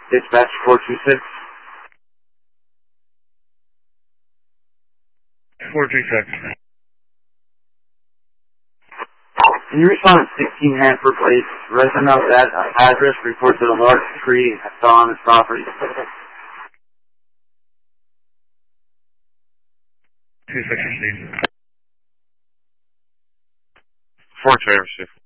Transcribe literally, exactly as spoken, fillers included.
Dispatch four two six. four two six. Can you respond to sixteen Hanford Place? Resident of that uh, address reports that a large tree fell on his property. two six received. four two, I received.